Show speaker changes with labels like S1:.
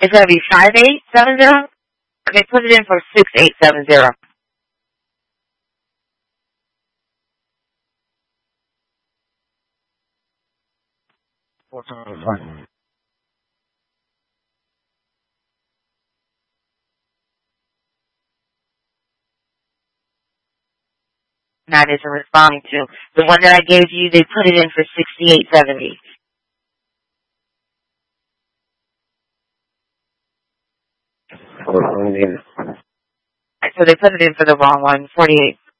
S1: It's going to be 5870. They put it in for 6870. That isn't responding to. The one that I gave you, they put it in for 6870. So they put it in for the wrong one, 48.